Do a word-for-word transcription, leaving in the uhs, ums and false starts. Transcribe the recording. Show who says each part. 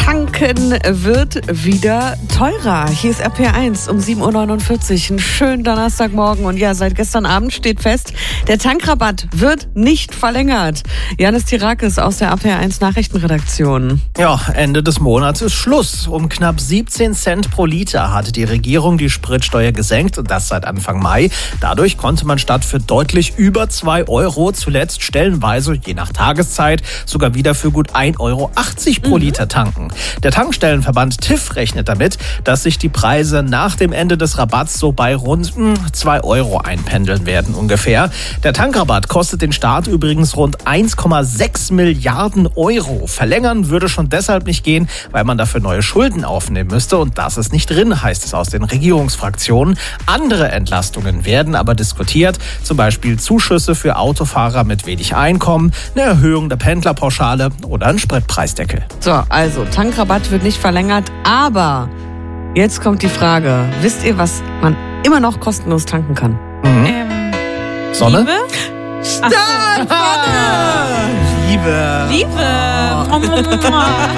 Speaker 1: Tanken wird wieder teurer. Hier ist R P R eins um sieben Uhr neunundvierzig. Einen schönen Donnerstagmorgen. Und ja, seit gestern Abend steht fest, der Tankrabatt wird nicht verlängert. Janis Tirakis aus der R P R eins Nachrichtenredaktion.
Speaker 2: Ja, Ende des Monats ist Schluss. Um knapp siebzehn Cent pro Liter hatte die Regierung die Spritsteuer gesenkt und das seit Anfang Mai. Dadurch konnte man statt für deutlich über zwei Euro zuletzt stellenweise, je nach Tageszeit, sogar wieder für gut ein Euro achtzig pro Liter tanken. Der Tankstellenverband T I F rechnet damit, dass sich die Preise nach dem Ende des Rabatts so bei rund zwei Euro einpendeln werden ungefähr. Der Tankrabatt kostet den Staat übrigens rund eins Komma sechs Milliarden Euro. Verlängern würde schon deshalb nicht gehen, weil man dafür neue Schulden aufnehmen müsste und das ist nicht drin, heißt es aus den Regierungsfraktionen. Andere Entlastungen werden aber diskutiert, zum Beispiel Zuschüsse für Autofahrer mit wenig Einkommen, eine Erhöhung der Pendlerpauschale oder ein Spritpreisdeckel.
Speaker 1: So, also Tankrabatt wird nicht verlängert, aber jetzt kommt die Frage, wisst ihr, was man immer noch kostenlos tanken kann?
Speaker 2: Mhm.
Speaker 3: Ähm,
Speaker 2: Sonne?
Speaker 3: Liebe?
Speaker 1: Stark!
Speaker 2: Liebe!
Speaker 3: Liebe!